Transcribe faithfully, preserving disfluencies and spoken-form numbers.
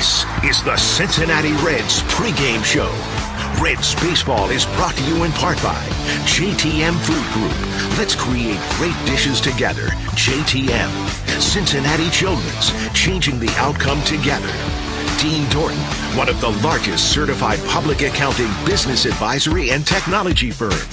This is the Cincinnati Reds pregame show. Reds baseball is brought to you in part by J T M Food Group. Let's create great dishes together. J T M. Cincinnati Children's, changing the outcome together. Dean Dorton, one of the largest certified public accounting, business advisory, and technology firms.